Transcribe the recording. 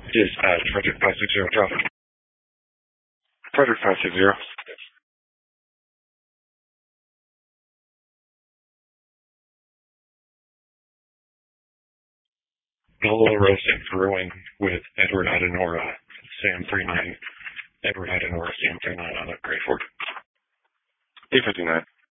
Dispatch, Frederick 560 traffic. Frederick 560. Buffalo roasting brewing with Edward Adenora, Sam 39. Edward Adenora, Sam 39 on a Greyford. 859.